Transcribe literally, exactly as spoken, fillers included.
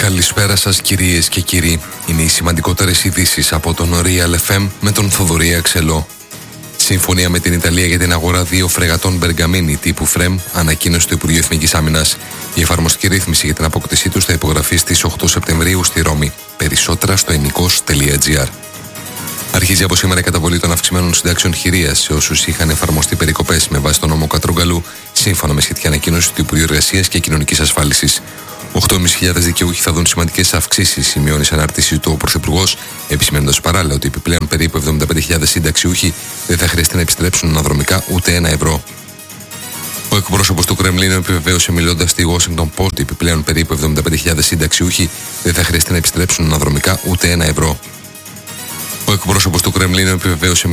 Καλησπέρα σας κυρίες και κύριοι. Είναι οι σημαντικότερες ειδήσεις από τον Real εφ εμ με τον Θοδωρή Αξελό. Συμφωνία με την Ιταλία για την αγορά δύο φρεγατών Μπεργαμίνη τύπου Φρέμ, ανακοίνωσε το Υπουργείο Εθνικής Άμυνας. Η εφαρμοστική ρύθμιση για την απόκτησή τους θα υπογραφεί στις οκτώ Σεπτεμβρίου στη Ρώμη. Περισσότερα στο ενικός τελεία τζι άρ. Αρχίζει από σήμερα η καταβολή των αυξημένων συντάξεων χειρίας σε όσους είχαν εφαρμοστεί περικοπές με βάση τον νόμο Κατρούγκαλου, σύμφωνα με σχετική ανακοίνωση του Υπουργείου Εργασίας και Κοινωνικής Ασφάλισης. οκτώ χιλιάδες πεντακόσιοι δικαιούχοι θα δουν σημαντικές αυξήσεις, σημειώνει σε ανάρτηση του ο Πρωθυπουργός, επισημένοντας παράλληλα ότι επιπλέον περίπου εβδομήντα πέντε χιλιάδες συνταξιούχοι δεν θα χρειαστεί να επιστρέψουν αναδρομικά ούτε ένα ευρώ. Ο εκπρόσωπος του Κρεμλίνου επιβεβαίωσε, μιλώντας στη Washington Post, ότι επιπλέον περίπου εβδομήντα πέντε χιλιάδες συνταξιούχοι δεν θα χρειαστεί να επιστρέψουν αναδρομικά ούτε ένα ευρώ. Ο εκπρόσωπος του Κρεμλίνου επιβεβαίωσε